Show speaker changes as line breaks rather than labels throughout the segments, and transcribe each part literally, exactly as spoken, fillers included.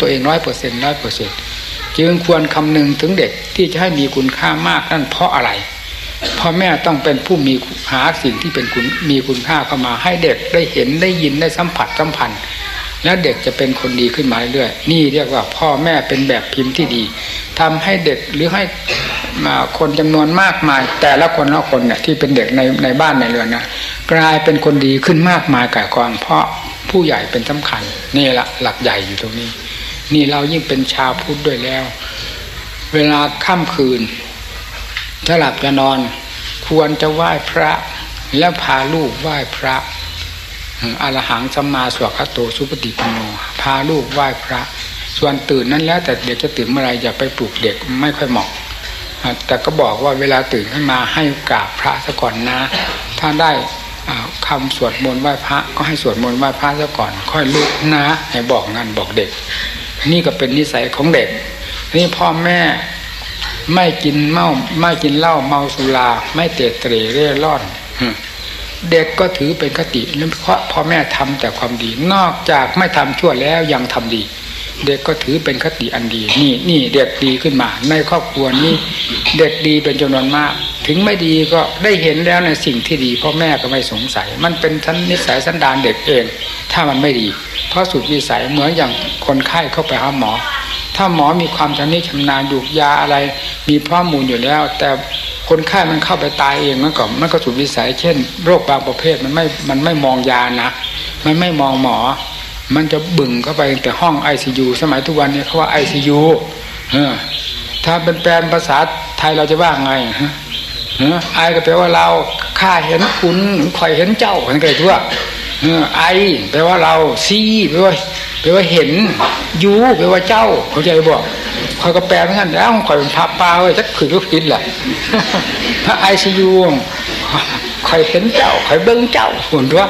ตัวเองร้อยเปอร์เซ็นต์ร้อยเปอร์เซ็นต์จึงควรคำนึงถึงเด็กที่จะให้มีคุณค่ามากนั่นเพราะอะไรพ่อแม่ต้องเป็นผู้มีหาสิ่งที่เป็นคุณมีคุณค่าเข้ามาให้เด็กได้เห็นได้ยินได้สัมผัสสัมพันธ์แล้วเด็กจะเป็นคนดีขึ้นมาเรื่อยๆนี่เรียกว่าพ่อแม่เป็นแบบพิมพ์ที่ดีทำให้เด็กหรือให้คนจำนวนมากมายแต่ละคนละคนเนี่ยที่เป็นเด็กในในบ้านในเรือนนะกลายเป็นคนดีขึ้นมากมายก่ายกองเพราะผู้ใหญ่เป็นสำคัญนี่แหละหลักใหญ่อยู่ตรงนี้นี่เรายิ่งเป็นชาวพุทธด้วยแล้วเวลาค่ำคืนถ้าหลับจะนอนควรจะไหว้พระแล้วพาลูกไหว้พระอรหังสัมมาสัมพุทโธสุปฏิปันโนพาลูกไหว้พระส่วนตื่นนั้นแล้วแต่เด็กจะตื่นเมื่อไรอย่าไปปลุกเด็กไม่ค่อยเหมาะแต่ก็บอกว่าเวลาตื่นขึ้นมาให้กราบพระซะก่อนนะถ้าได้คำสวดมนต์ไหว้พระก็ให้สวดมนต์ไหว้พระซะก่อนค่อยลุกนะให้บอกงั้นบอกเด็กนี่ก็เป็นนิสัยของเด็กนี่พ่อแม่ไม่กินเมาไม่กินเหล้าเมาสุราไม่เตะเตร่เร่ร่อนเด็กก็ถือเป็นคติเพราะพ่อแม่ทำแต่ความดีนอกจากไม่ทำชั่วแล้วยังทำดีเด็กก็ถือเป็นคติอันดีนี่นี่เด็กดีขึ้นมาในครอบครัวนี้เด็กดีเป็นจำนวนมากถึงไม่ดีก็ได้เห็นแล้วในสิ่งที่ดีพ่อแม่ก็ไม่สงสัยมันเป็นทันนิสัยสันดานเด็กเองถ้ามันไม่ดีเพราะสุดวิสัยเหมือนอย่างคนไข้เข้าไปหาหมอถ้าหมอมีความชำนิชำนาญดูยาอะไรมีข้อมูลอยู่แล้วแต่คนไข้มันเข้าไปตายเองมันก็มันก็สุดวิสัยเช่นโรคบางประเภทมันไม่มันไม่มองยานะมันไม่มองหมอมันจะบึ่งเข้าไปแต่ห้อง ไอ ซี ยู สมัยทุกวันนี้เขาว่า ไอ ซี ยู เออถ้าเป็นแปลภาษาไทยเราจะว่าไงฮะเออไอก็แปลว่าเราข้าเห็นคุณคอยเห็นเจ้าอะไรกันทั่วเออไอแปลว่าเราซีแปลว่าแปลว่าเห็นยูแปลว่าเจ้าเข้าใจบอกคอยก็แปลเหมือนกันแล้วคอยเป็นพระปลาเว้ยจะขืนก็ผิดแหละพระ ไอ ซี ยู คอยเห็นเจ้าคอยเบิ่งเจ้าหุ่นทั่ว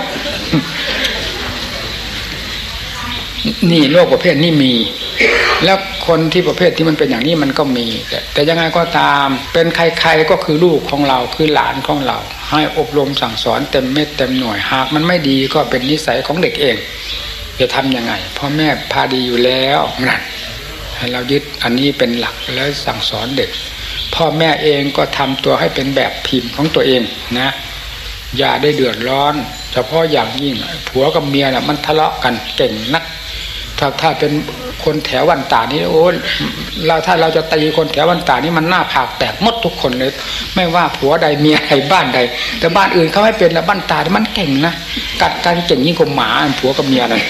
นี่โรคประเภทนี้มีแล้วคนที่ประเภทที่มันเป็นอย่างนี้มันก็มีแต่แต่ยังไงก็ตามเป็นใครๆก็คือลูกของเราคือหลานของเราให้อบรมสั่งสอนเต็มเม็ดเต็มหน่วยหากมันไม่ดีก็เป็นนิสัยของเด็กเองจะทำยังไงพ่อแม่พาดีอยู่แล้วนั่นให้เรายึดอันนี้เป็นหลักแล้วสั่งสอนเด็กพ่อแม่เองก็ทำตัวให้เป็นแบบพิมพ์ของตัวเองนะอย่าได้เดือดร้อนเฉพาะอย่างยิ่งผัวกับเมียน่ะมันทะเลาะกันเก่งนักถ้าถ้าเป็นคนแถววันตานี่โอ้เราถ้าเราจะตีคนแถววันตานี่มันหน้าผากแตกหมดทุกคนเลยไม่ว่าผัวใดเมียใดบ้านใดแต่บ้านอื่นเขาให้เป็นแล้วบ้านตามันเก่งนะกัดกันเก่งยิ่งกว่าหมาผัวกับเมียเลย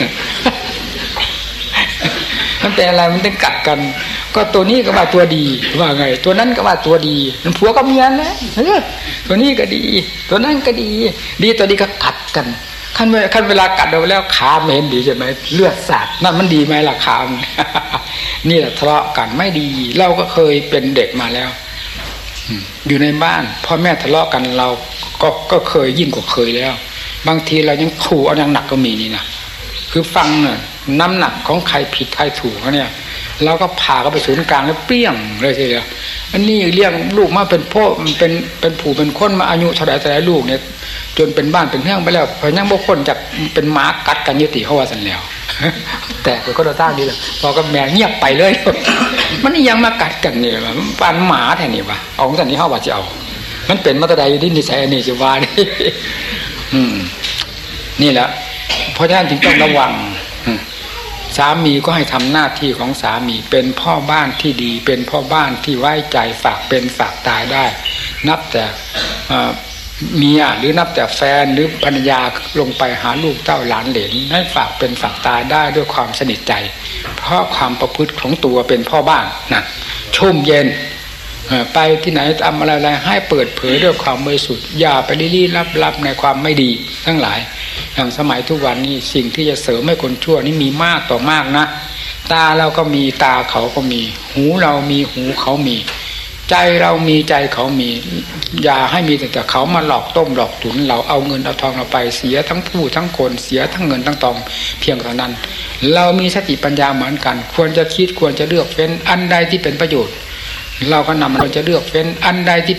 มันแต่อะไรมันต้องกัดกันก็ตัวนี้ก็ว่าตัวดีว่าไงตัวนั้นก็ว่าตัวดีมันผัวกับเมียนะตัวนี้ก็ดีตัวนั้นก็ดีดีตัวนี้ก็กัดกันขั้นเวลาขั้นเวลากัดเราแล้วขาไม่เห็นดีใช่ไหมเลือดสาดนั่นมันดีไหมล่ะขามนี่แหละทะเลาะกันไม่ดีเราก็เคยเป็นเด็กมาแล้วอยู่ในบ้านพ่อแม่ทะเลาะกันเราก็ก็เคยยิ่งกว่าเคยแล้วบางทีเรายังขู่เอาอย่างหนักก็มีนี่นะคือฟังน่ะน้ำหนักของใครผิดใครถูกเขาเนี่ยเราก็พาเขาไปศูนย์กลางแล้วเปรี้ยงเลยทีเดียวอันนี้เลี้ยงลูกมาเป็นพ่อเป็นเป็นผู้เป็นคนมาอายุเท่าไหร่เท่าไหร่ลูกเนี่ยจนเป็นบ้านเป็นเฮืองไปแล้วพอยังบางคนจากเป็นหมากัดกันยุติเขาว่าสันแล้วแต่ก็เราตั้งดีเลยพอก็แม่เงียบไปเลยมันยังมากัดกันเนี่ยมันปานหมาแทนนี่วะเอาของสันนี้เขาว่าจะเอามันเป็นมาตรใดที่นิสัยอันนี้จะว่านี่อืมนี่แหละเพราะฉะนั้นจึงต้องระวังสามีก็ให้ทำหน้าที่ของสามีเป็นพ่อบ้านที่ดีเป็นพ่อบ้านที่ไว้ใจฝากเป็นฝากตายได้นับแต่เมียหรือนับแต่แฟนหรือภรรยาลงไปหาลูกเต้าหลานเหลนให้ฝากเป็นฝากตายได้ด้วยความสนิทใจเพราะความประพฤติของตัวเป็นพ่อบ้านนะชุ่มเย็นไปที่ไหนทำอะไรๆให้เปิดเผยด้วยความบริสุทธิ์อย่าไปลี้ลับๆในความไม่ดีทั้งหลายอย่างสมัยทุกวันนี้สิ่งที่จะเสริมให้คนชั่วนี่มีมากต่อมากนะตาเราก็มีตาเขาก็มีหูเรามีหูเขามีใจเรามีใจเขามีอย่าให้มีแต่เขามาหลอกต้มหลอกตุ๋นเราเอาเงินเอาทองเราไปเสียทั้งผู้ทั้งคนเสียทั้งเงินทั้งทองเพียงเท่านั้นเรามีสติปัญญาเหมือนกันควรจะคิดควรจะเลือกเฟ้นอันใดที่เป็นประโยชน์เราก็นำเราจะเลือกเฟ้นอันใดที่